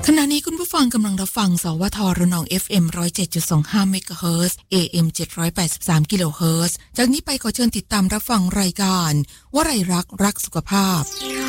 ขณะนี้คุณผู้ฟังกำลังรับฟังสวทระนอง FM 107.25 เมกะเฮิรตซ์ AM 783 กิโลเฮิรตซ์จากนี้ไปขอเชิญติดตามรับฟังรายการวลัยรักสุขภาพ